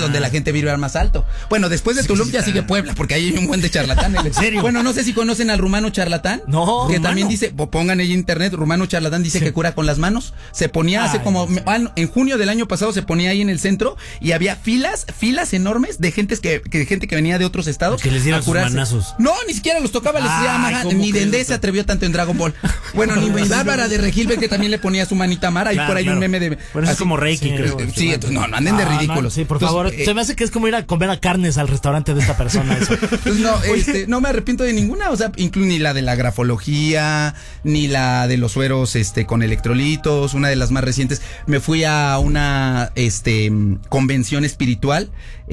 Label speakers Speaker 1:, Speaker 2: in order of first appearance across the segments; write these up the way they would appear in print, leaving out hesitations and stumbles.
Speaker 1: donde la gente vibra más alto. Bueno, después de Tulum ya sigue Puebla, porque ahí hay un buen de charlatanes.
Speaker 2: ¿En serio?
Speaker 1: Bueno, no sé si conocen al rumano charlatán.
Speaker 2: No.
Speaker 1: Que
Speaker 2: ¿Rumano?
Speaker 1: también dice, pongan ahí en internet, rumano charlatán dice que cura con las manos. Se ponía hace como, en junio del año pasado se ponía ahí en el centro y había filas enormes de gente que venía de otros estados.
Speaker 2: Que les dieran sus manazos.
Speaker 1: No, ni siquiera los tocaba, les decía, ni Dendé se atrevió tanto en Dragon Ball. Bueno, ni Bárbara de Regil, que también le ponía su manita Mara, y por ahí un meme de...
Speaker 2: Bueno, es como Reiki, creo.
Speaker 1: Sí, entonces, no anden de ridículos.
Speaker 3: Sí, por favor, se me hace que es como ir a comer a carnes al restaurante de esta persona, eso.
Speaker 1: Pues no, no me arrepiento de ninguna, o sea, ni la de la grafología, ni la de los sueros, con electrolitos, una de las más recientes. Me fui a una, convención espiritual,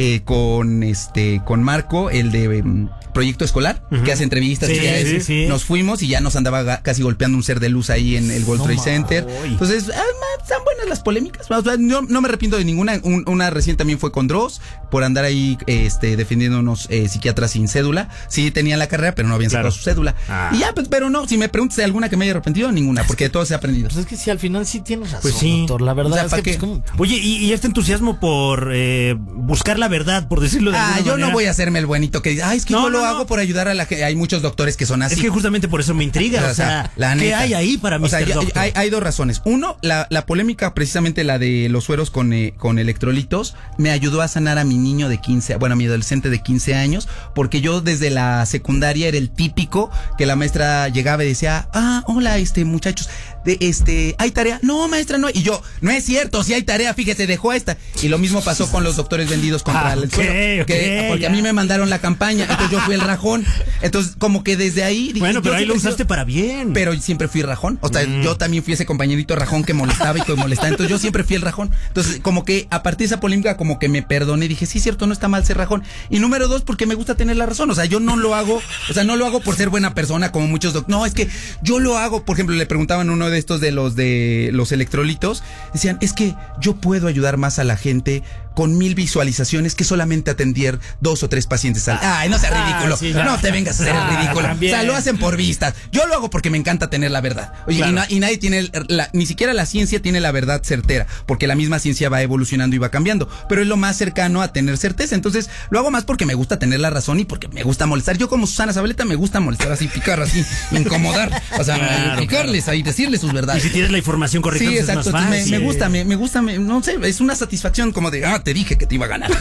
Speaker 1: con Marco, el de Proyecto Escolar, que hace entrevistas.
Speaker 3: Sí.
Speaker 1: Nos fuimos y ya nos andaba casi golpeando un ser de luz ahí en el World Trade Center. Entonces, están buenas las polémicas. O sea, no me arrepiento de ninguna. Una recién también fue con Dross, por andar ahí defendiendo unos psiquiatras sin cédula. Sí tenían la carrera, pero no habían sacado su cédula. Y ya, pues, pero no, si me preguntas de alguna que me haya arrepentido, ninguna, porque de todo se ha aprendido.
Speaker 3: Pues es que sí, al final sí tienes razón,
Speaker 2: Pues sí,
Speaker 3: doctor, la verdad,
Speaker 1: o sea,
Speaker 3: es que,
Speaker 1: ¿para qué?
Speaker 2: Oye, y este entusiasmo por buscar la verdad, por decirlo de alguna
Speaker 1: yo
Speaker 2: manera.
Speaker 1: No voy a hacerme el buenito que dice, es que yo lo hago por ayudar a la gente. Hay muchos doctores que son así.
Speaker 2: Es que justamente por eso me intriga, o sea, ¿qué hay ahí para Mr. Doctor?
Speaker 1: Hay dos razones. Uno, la polémica, precisamente la de los sueros con electrolitos, me ayudó a sanar a mi niño de 15, bueno, a mi adolescente de 15 años, porque yo desde la secundaria era el típico que la maestra llegaba y decía, hola, muchachos, ¿hay tarea? No, maestra, no. Y yo, no es cierto, si hay tarea, fíjese, dejó esta. Y lo mismo pasó con los doctores vendidos contra el suero. Porque a mí me mandaron la campaña, entonces yo fui el rajón. Entonces, como que desde ahí dije,
Speaker 2: bueno, pero ahí lo usaste para bien.
Speaker 1: Pero siempre fui rajón. O sea, yo también fui ese compañerito rajón que molestaba y que molestaba. Entonces yo siempre fui el rajón. Entonces, como que a partir de esa polémica, como que me perdoné. Dije, sí, cierto, no está mal ser rajón. Y número dos, porque me gusta tener la razón. O sea, yo no lo hago, no lo hago por ser buena persona como muchos doctores. No, es que yo lo hago, por ejemplo, le preguntaban uno de estos de los electrolitos. Decían, es que yo puedo ayudar más a la gente con 1000 visualizaciones que solamente atender 2 o 3 pacientes al... Ay, no seas ridículo. Sí, no te vengas a hacer el ridículo.
Speaker 3: También.
Speaker 1: O sea, lo hacen por vistas. Yo lo hago porque me encanta tener la verdad. Oye, y nadie tiene, ni siquiera la ciencia tiene la verdad certera, porque la misma ciencia va evolucionando y va cambiando, pero es lo más cercano a tener certeza. Entonces, lo hago más porque me gusta tener la razón y porque me gusta molestar. Yo como Susana Zabaleta me gusta molestar así, picar así, incomodar. O sea, picarles ahí, decirles sus verdades.
Speaker 2: Y si tienes la información correcta,
Speaker 1: sí,
Speaker 2: exacto,
Speaker 1: es más fácil. Me gusta, no sé, es una satisfacción como de, te dije que te iba a ganar.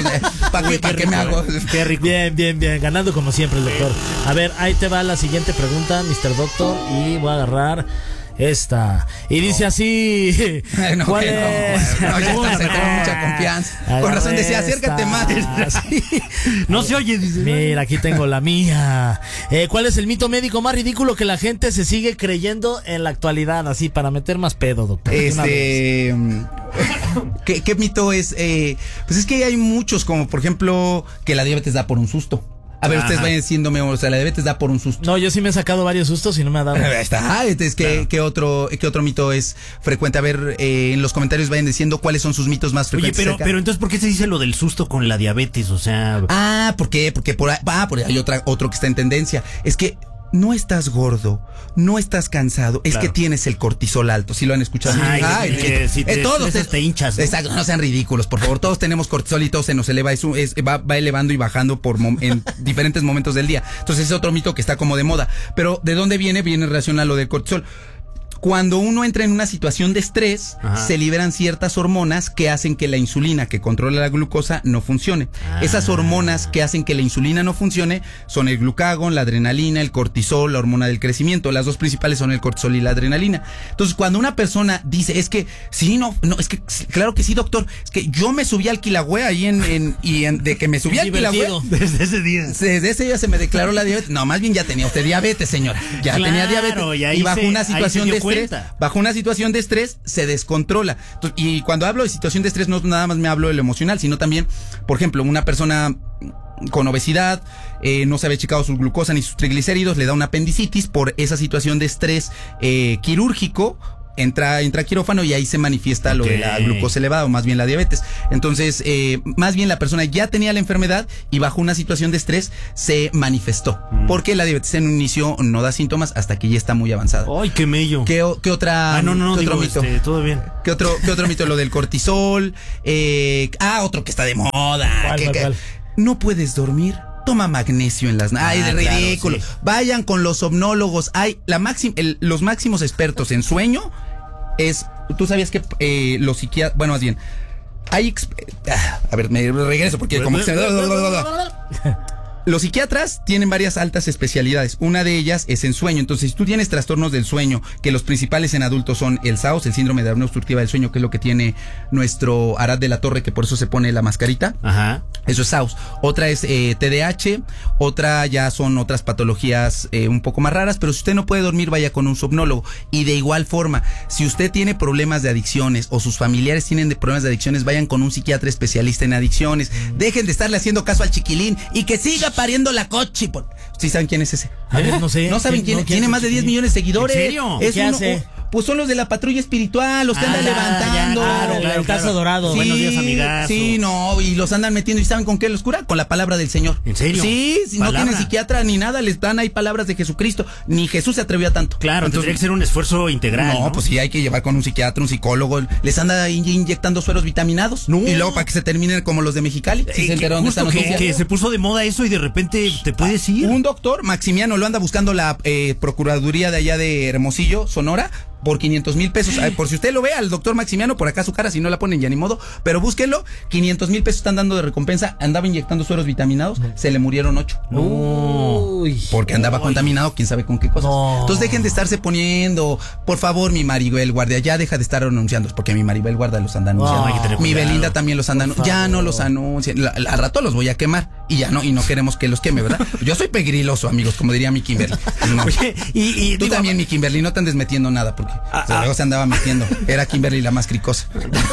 Speaker 1: ¿Para qué me hago?
Speaker 3: Qué rico. Bien, ganando como siempre el doctor. A ver, ahí te va la siguiente pregunta, Mr. Doctor, y voy a agarrar esta. Y dice así. ¿Cuál es?
Speaker 1: No, ya está, se trae mucha confianza. Con razón decía, acércate más.
Speaker 2: No se oye, dice.
Speaker 3: Mira, aquí tengo la mía. ¿Cuál es el mito médico más ridículo que la gente se sigue creyendo en la actualidad? Así, para meter más pedo, doctor.
Speaker 1: ¿Qué mito es? Pues es que hay muchos, como por ejemplo, que la diabetes da por un susto. A ver, ustedes vayan diciéndome, o sea, la diabetes da por un susto.
Speaker 3: No, yo sí me he sacado varios sustos y no me ha dado.
Speaker 1: Está, ¿qué otro mito es frecuente? A ver, en los comentarios vayan diciendo cuáles son sus mitos más frecuentes.
Speaker 2: Oye, pero entonces, ¿por qué se dice lo del susto con la diabetes? O sea...
Speaker 1: ¿por qué? Porque por ahí hay otro que está en tendencia. Es que no estás gordo, no estás cansado, es que tienes el cortisol alto. ¿Sí lo han escuchado?
Speaker 2: Todos te hinchas, ¿no?
Speaker 1: Exacto, no sean ridículos, por favor. Todos tenemos cortisol y todo se nos eleva, va elevando y bajando en diferentes momentos del día. Entonces es otro mito que está como de moda. Pero ¿de dónde viene? Viene en relación a lo del cortisol. Cuando uno entra en una situación de estrés, se liberan ciertas hormonas que hacen que la insulina, que controla la glucosa, no funcione. Esas hormonas que hacen que la insulina no funcione son el glucagón, la adrenalina, el cortisol, la hormona del crecimiento. Las dos principales son el cortisol y la adrenalina. Entonces, cuando una persona dice, es que, sí, no, es que, claro que sí, doctor, es que yo me subí al Kilauea ahí de que me subí al Kilauea.
Speaker 2: Desde ese día.
Speaker 1: Desde ese día se me declaró la diabetes. No, más bien ya tenía usted diabetes, señora. Ya tenía diabetes. Y bajo una situación de estrés. Bajo una situación de estrés se descontrola. Y cuando hablo de situación de estrés no nada más me hablo de lo emocional, sino también, por ejemplo, una persona con obesidad, no se había checado su glucosa ni sus triglicéridos, le da una apendicitis por esa situación de estrés quirúrgico entra a quirófano y ahí se manifiesta lo de la glucosa elevada, o más bien la diabetes. Entonces, más bien la persona ya tenía la enfermedad y bajo una situación de estrés se manifestó. Porque la diabetes en un inicio no da síntomas hasta que ya está muy avanzada.
Speaker 2: ¡Ay, qué mello!
Speaker 1: ¿Qué otra?
Speaker 2: ¿Qué
Speaker 1: otro
Speaker 2: mito? Todo bien.
Speaker 1: ¿Qué otro mito? Lo del cortisol. Otro que está de moda.
Speaker 3: ¿Cuál?
Speaker 1: No puedes dormir. Toma magnesio en las... ¡Ay, de ridículo!
Speaker 2: Claro, sí.
Speaker 1: Vayan con los somnólogos. Los máximos expertos en sueño es... Tú sabías que los psiquiatras... Bueno, más bien... A ver, me regreso porque como que los psiquiatras tienen varias altas especialidades. Una de ellas es en sueño. Entonces, si tú tienes trastornos del sueño, que los principales en adultos son el SAOS, el síndrome de apnea obstructiva del sueño, que es lo que tiene nuestro Arad de la Torre, que por eso se pone la mascarita.
Speaker 2: Ajá.
Speaker 1: Eso es SAOS. Otra es TDAH. Otra ya son otras patologías un poco más raras. Pero si usted no puede dormir, vaya con un somnólogo. Y de igual forma, si usted tiene problemas de adicciones o sus familiares tienen problemas de adicciones, vayan con un psiquiatra especialista en adicciones. Dejen de estarle haciendo caso al chiquilín y que siga pariendo la cochi. ¿Sí saben quién es ese?
Speaker 3: A ver, no sé.
Speaker 1: ¿No saben quién? Tiene más de 10 millones de seguidores.
Speaker 2: ¿En serio?
Speaker 3: ¿Qué hace?
Speaker 1: Pues son los de la patrulla espiritual, los que andan levantando.
Speaker 3: El caso dorado.
Speaker 1: Sí,
Speaker 2: Buenos días, amigazo.
Speaker 1: Sí, no, y los andan metiendo. ¿Y saben con qué los cura? Con la palabra del Señor.
Speaker 2: ¿En serio?
Speaker 1: Sí, si no tienen psiquiatra ni nada, les dan ahí palabras de Jesucristo. Ni Jesús se atrevió a tanto.
Speaker 2: Claro,
Speaker 1: entonces
Speaker 2: tendría que ser un esfuerzo integral.
Speaker 1: No, pues sí, hay que llevar con un psiquiatra, un psicólogo. Les anda inyectando sueros vitaminados.
Speaker 2: No.
Speaker 1: Y luego para que se terminen como los de Mexicali. Si se enteraron de esta noticia.
Speaker 2: Que se puso de moda eso y de repente te puedes ir.
Speaker 1: Un doctor, Maximiano, lo anda buscando la Procuraduría de allá de Hermosillo, Sonora, por 500,000 pesos. Por si usted lo ve, al doctor Maximiano, por acá su cara, si no la ponen ya ni modo, pero búsquenlo, 500,000 pesos están dando de recompensa. Andaba inyectando sueros vitaminados, se le murieron 8.
Speaker 3: Uy.
Speaker 1: Porque andaba contaminado, quién sabe con qué cosas.
Speaker 3: No.
Speaker 1: Entonces dejen de estarse poniendo, por favor, mi Maribel Guardia, ya deja de estar anunciando, porque mi Maribel Guardia los anda anunciando.
Speaker 2: hay que tener
Speaker 1: Mi
Speaker 2: cuidado.
Speaker 1: Belinda también los anda anunciando. Ya no los anuncien. Al rato los voy a quemar. Y ya no, y no queremos que los queme, ¿verdad? Yo soy pegriloso, amigos, como diría mi Kimberly. No.
Speaker 2: Oye, y
Speaker 1: Tú
Speaker 2: digo,
Speaker 1: también, mi Kimberly, no te andes metiendo nada, porque luego se andaba metiendo. Era Kimberly la más cricosa.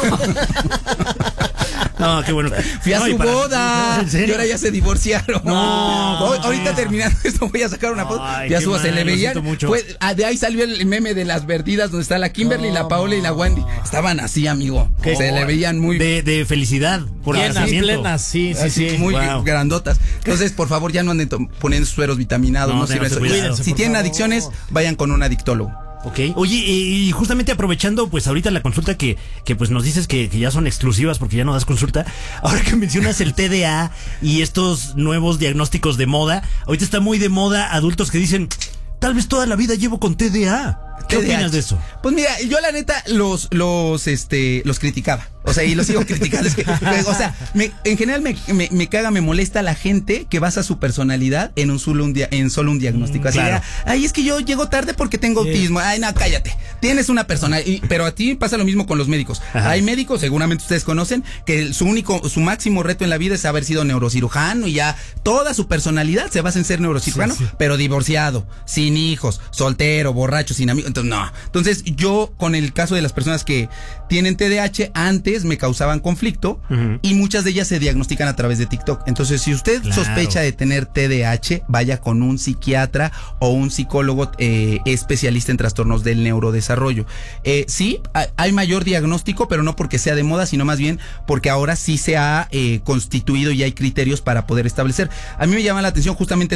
Speaker 2: No, qué bueno.
Speaker 1: Fui a
Speaker 2: No, y
Speaker 1: su
Speaker 2: para-
Speaker 1: boda.
Speaker 2: ¿En serio?
Speaker 1: Y ahora ya se divorciaron.
Speaker 2: No,
Speaker 1: Ahorita terminando esto voy a sacar una foto.
Speaker 2: Ay,
Speaker 1: Ya
Speaker 2: qué
Speaker 1: suba, se
Speaker 2: mal,
Speaker 1: le
Speaker 2: lo
Speaker 1: veían.
Speaker 2: siento mucho.
Speaker 1: De ahí salió el meme de las vertidas donde está la Kimberly, la Paola y la Wendy. Estaban así, amigo. Se le veían muy
Speaker 2: de felicidad por el
Speaker 3: Llenas,
Speaker 2: nacimiento.
Speaker 3: plenas, sí,
Speaker 1: así,
Speaker 3: sí.
Speaker 1: muy
Speaker 2: Wow.
Speaker 1: grandotas. Entonces, por favor, ya no anden poniendo sueros vitaminados.
Speaker 2: No,
Speaker 1: No sirve
Speaker 2: ténganse
Speaker 1: eso.
Speaker 2: cuidado.
Speaker 1: Si
Speaker 3: por
Speaker 1: tienen
Speaker 3: favor.
Speaker 1: adicciones, vayan con un adictólogo.
Speaker 2: Ok. Oye, y justamente aprovechando, pues ahorita la consulta que pues nos dices que ya son exclusivas porque ya no das consulta. Ahora que mencionas el TDA y estos nuevos diagnósticos de moda, ahorita está muy de moda adultos que dicen, tal vez toda la vida llevo con TDA. ¿Qué
Speaker 1: TDAH.
Speaker 2: opinas de eso?
Speaker 1: Pues mira, yo la neta los criticaba. O sea, y los sigo criticando. Es que, o sea, en general me caga, me molesta la gente que basa su personalidad en solo un diagnóstico. Así
Speaker 2: claro.
Speaker 1: de, ay, es que yo llego tarde porque tengo autismo. Ay, no, cállate. Tienes una persona, pero a ti pasa lo mismo con los médicos.
Speaker 2: Ajá.
Speaker 1: Hay médicos, seguramente ustedes conocen, que su máximo reto en la vida es haber sido neurocirujano y ya toda su personalidad se basa en ser neurocirujano, pero divorciado, sin hijos, soltero, borracho, sin amigos. Entonces, no. Entonces, yo, con el caso de las personas que tienen TDAH, antes me causaban conflicto y muchas de ellas se diagnostican a través de TikTok. Entonces, si usted
Speaker 2: Claro.
Speaker 1: sospecha de tener TDAH, vaya con un psiquiatra o un psicólogo especialista en trastornos del neurodesarrollo. Sí, hay mayor diagnóstico, pero no porque sea de moda, sino más bien porque ahora sí se ha constituido y hay criterios para poder establecer. A mí me llama la atención, justamente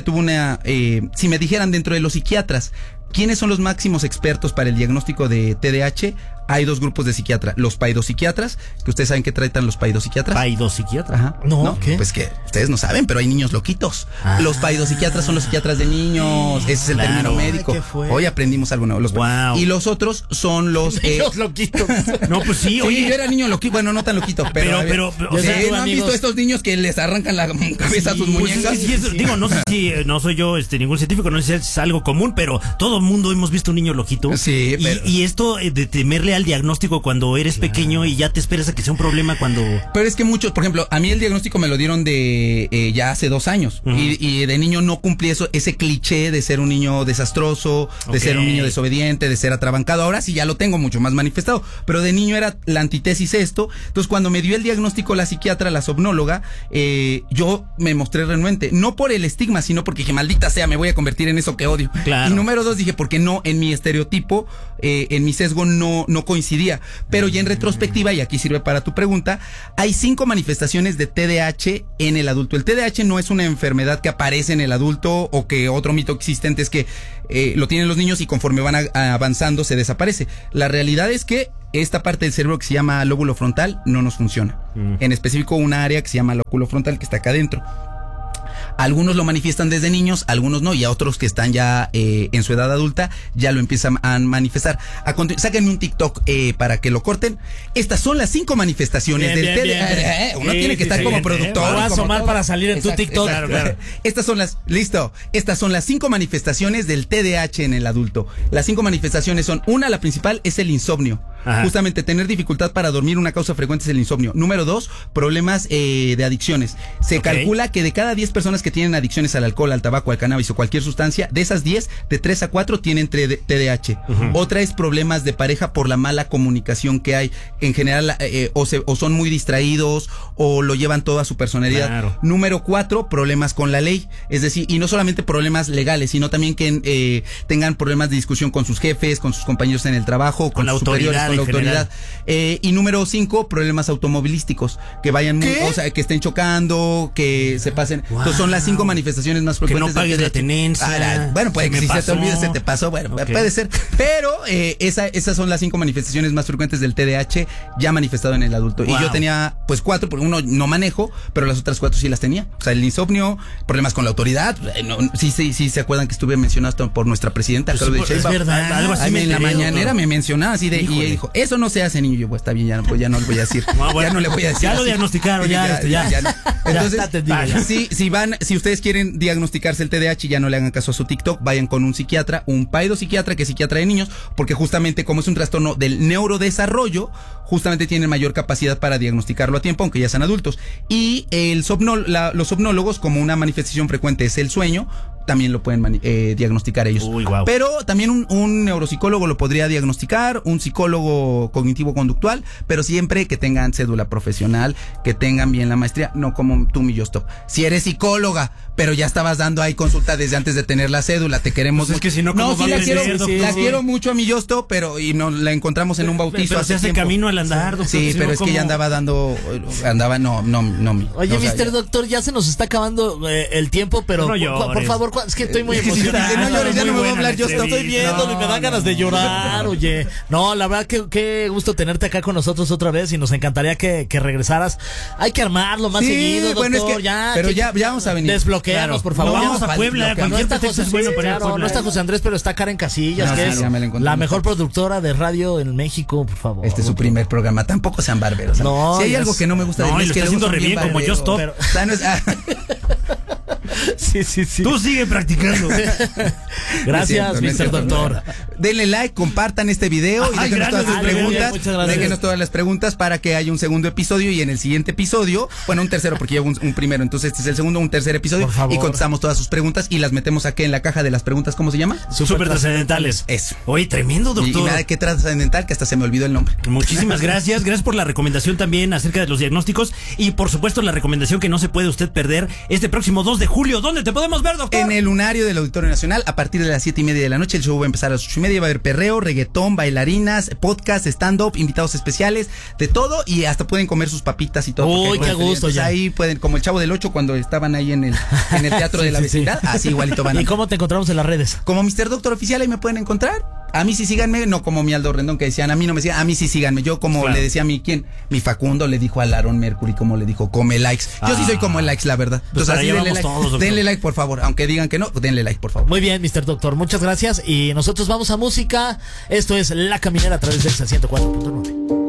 Speaker 1: si me dijeran dentro de los psiquiatras, ¿quiénes son los máximos expertos para el diagnóstico de TDAH? Hay dos grupos de psiquiatra, los paidopsiquiatras, que ustedes saben que tratan los paidopsiquiatras.
Speaker 2: Paidopsiquiatra.
Speaker 1: Ajá.
Speaker 3: No, ¿qué?
Speaker 1: Pues que ustedes no saben, pero hay niños loquitos. Los paidopsiquiatras son los psiquiatras de niños. Ese es el
Speaker 2: Claro.
Speaker 1: término médico.
Speaker 3: Ay, ¿qué fue?
Speaker 1: Hoy aprendimos algo nuevo.
Speaker 2: Wow.
Speaker 1: Y los otros son los...
Speaker 3: Los loquitos.
Speaker 2: No, pues sí,
Speaker 1: Sí,
Speaker 2: oye.
Speaker 1: yo era niño loquito, bueno, no tan loquito, pero...
Speaker 2: Pero,
Speaker 3: o sea,
Speaker 1: ¿no han
Speaker 3: amigos.
Speaker 1: visto estos niños que les arrancan la cabeza a sus
Speaker 2: Pues es
Speaker 1: muñecas?
Speaker 2: que sí, digo, no sé si no soy yo ningún científico, no sé si es algo común, pero todo el mundo hemos visto un niño loquito.
Speaker 1: Sí, pero...
Speaker 2: Y esto de temerle al diagnóstico cuando eres pequeño y ya te esperas a que sea un problema cuando...
Speaker 1: Pero es que muchos, por ejemplo, a mí el diagnóstico me lo dieron de ya hace 2 años. Y de niño no cumplí ese cliché de ser un niño desastroso, de ser un niño desobediente, de ser atrabancado. Ahora sí ya lo tengo mucho más manifestado. Pero de niño era la antítesis esto. Entonces cuando me dio el diagnóstico la psiquiatra, la somnóloga, yo me mostré renuente. No por el estigma, sino porque dije, maldita sea, me voy a convertir en eso que odio.
Speaker 2: Claro.
Speaker 1: Y número 2, dije, porque no, en mi estereotipo, en mi sesgo no coincidía. Pero ya en retrospectiva, y aquí sirve para tu pregunta, hay 5 manifestaciones de TDAH en el adulto. El TDAH no es una enfermedad que aparece en el adulto, o que otro mito existente es que lo tienen los niños y conforme van avanzando se desaparece. La realidad es que esta parte del cerebro que se llama lóbulo frontal no nos funciona. En específico una área que se llama lóbulo frontal que está acá adentro. Algunos lo manifiestan desde niños, algunos no, y a otros que están ya en su edad adulta ya lo empiezan a manifestar. Sáquenme un TikTok para que lo corten. Estas son las 5 manifestaciones del TDAH. Uno tiene que estar como productor.
Speaker 3: Me va a asomar para salir en tu TikTok.
Speaker 1: Claro. Estas son las 5 manifestaciones del TDAH en el adulto. Las 5 manifestaciones son: una, la principal es el insomnio. Ajá. Justamente tener dificultad para dormir, una causa frecuente es el insomnio. Número 2, problemas de adicciones. Se calcula que de cada 10 personas que tienen adicciones al alcohol, al tabaco, al cannabis o cualquier sustancia, de esas 10, de 3 a 4 tienen TDAH. Otra es problemas de pareja por la mala comunicación que hay. En general, o son muy distraídos o lo llevan todo a su personalidad. Claro. Número 4, problemas con la ley. Es decir, y no solamente problemas legales, sino también que tengan problemas de discusión con sus jefes, con sus compañeros en el trabajo, con sus superiores, con la autoridad. Y número 5, problemas automovilísticos, que vayan muy, o sea, que estén chocando, que se pasen. Wow. Entonces son las 5 manifestaciones más frecuentes.
Speaker 2: Que no pagues la tenencia.
Speaker 1: Bueno, puede que si se te olvide, se te pasó, bueno, puede ser. Pero esas son las 5 manifestaciones más frecuentes del TDAH ya manifestado en el adulto. Wow. Y yo tenía pues 4, porque uno no manejo, pero las otras 4 sí las tenía. O sea, el insomnio, problemas con la autoridad. Sí se acuerdan que estuve mencionado por nuestra presidenta.
Speaker 2: Pues es verdad, algo así
Speaker 1: en la mañanera me mencionaba así de, y dijo, eso no se hace, niño. Yo, pues está bien, ya no le voy a decir.
Speaker 2: Bueno, ya no le voy a decir. Ya lo diagnosticaron, ya.
Speaker 1: No. Entonces, si ustedes quieren diagnosticarse el TDAH, ya no le hagan caso a su TikTok, vayan con un psiquiatra, un paidopsiquiatra, que es psiquiatra de niños, porque justamente como es un trastorno del neurodesarrollo, justamente tienen mayor capacidad para diagnosticarlo a tiempo, aunque ya sean adultos. Y los somnólogos, como una manifestación frecuente es el sueño, también lo pueden diagnosticar ellos.
Speaker 2: Uy, wow.
Speaker 1: Pero también un neuropsicólogo lo podría diagnosticar, un psicólogo cognitivo-conductual, pero siempre que tengan cédula profesional, que tengan bien la maestría, no como tú, mi Yostop. Si eres psicóloga, pero ya estabas dando ahí consulta desde antes de tener la cédula, te queremos.
Speaker 2: Pues es que si no,
Speaker 1: sí la quiero mucho a mi Yostop, pero y nos la encontramos en un bautizo.
Speaker 2: Pero se hace camino al andar, doctor.
Speaker 1: Sí, pero es que ya andaba
Speaker 3: Oye, Mr. Doctor, ya se nos está acabando el tiempo, pero por favor, es que estoy muy emocionado.
Speaker 1: No llores, ya no me voy a hablar. Yo
Speaker 3: estoy viendo y me dan ganas de llorar, oye. No, la verdad que qué gusto tenerte acá con nosotros otra vez y nos encantaría que regresaras. Hay que armarlo más seguido, doctor. Bueno, es que,
Speaker 1: ya vamos a venir.
Speaker 3: Desbloqueanos, por favor.
Speaker 2: Vamos a Puebla.
Speaker 3: No está José Andrés, pero está Karen Casillas, que es la mejor productora de radio en México, por favor.
Speaker 1: Este es su primer programa. Tampoco sean barberos.
Speaker 3: No,
Speaker 1: si hay algo que no me gusta de mí, es que
Speaker 2: lo está haciendo re bien, como yo stop.
Speaker 3: Sí.
Speaker 2: Tú sigue practicando.
Speaker 3: Gracias, Mr. Doctor.
Speaker 1: Denle like, compartan este video y déjenos todas sus preguntas. Déjenos todas las preguntas para que haya un segundo episodio y en el siguiente episodio, bueno, un tercero porque llevo un primero, entonces este es el segundo, un tercer episodio y contestamos todas sus preguntas y las metemos aquí en la caja de las preguntas. ¿Cómo se llama?
Speaker 2: Súper trascendentales.
Speaker 1: Eso.
Speaker 2: Oye, tremendo, doctor.
Speaker 1: Y nada, qué trascendental, que hasta se me olvidó el nombre.
Speaker 2: Muchísimas gracias. Gracias por la recomendación también acerca de los diagnósticos y por supuesto la recomendación que no se puede usted perder este próximo 2 de julio. ¿Dónde te podemos ver, doctor?
Speaker 1: En el lunario del Auditorio Nacional a partir de las 7:30 de la noche. El show va a empezar a las 8:30. Va a haber perreo, reggaetón, bailarinas, podcast, stand-up, invitados especiales, de todo, y hasta pueden comer sus papitas y todo.
Speaker 3: Uy, qué gusto ya.
Speaker 1: Ahí pueden, como el Chavo del 8 cuando estaban ahí en el teatro de la vecindad, así igualito van a.
Speaker 3: ¿Y cómo te encontramos en las redes?
Speaker 1: Como Mr. Doctor Oficial, ahí me pueden encontrar. A mí sí síganme, no como mi Aldo Rendón que decían, a mí no me sigan, a mí sí síganme. Yo como le decía a mi, ¿quién? Mi Facundo le dijo a Aaron Mercury, como le dijo, come likes. Yo sí soy como el likes, la verdad.
Speaker 2: Pues
Speaker 1: entonces así denle like, por favor. Aunque digan que no, denle like, por favor.
Speaker 3: Muy bien, Mr. Doctor, muchas gracias. Y nosotros vamos a música. Esto es La Caminera a través de Exa 104.9.